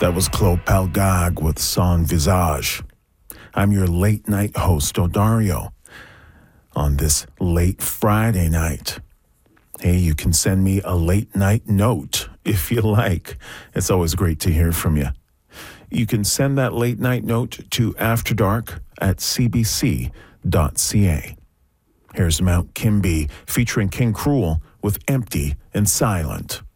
That was Claude Palgag with Son Visage. I'm your late night host, Odario, on this late Friday night. Hey, you can send me a late night note if you like. It's always great to hear from you. You can send that late night note to afterdark@cbc.ca. Here's Mount Kimby featuring King Cruel with Empty and Silent.